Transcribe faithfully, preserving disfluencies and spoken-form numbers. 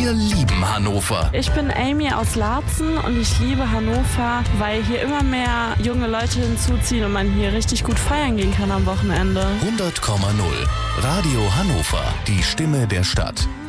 Wir lieben Hannover. Ich bin Amy aus Laatzen und ich liebe Hannover, weil hier immer mehr junge Leute hinzuziehen und man hier richtig gut feiern gehen kann am Wochenende. hundert Komma null Radio Hannover, die Stimme der Stadt.